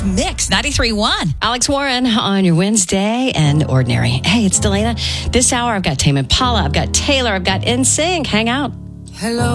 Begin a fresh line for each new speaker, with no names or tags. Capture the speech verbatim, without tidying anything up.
Mix ninety-three point one.
Alex Warren on your Wednesday and Ordinary. Hey, it's Delana. This hour I've got Tame Impala, I've got Taylor, I've got N Sync. Hang out.
Hello.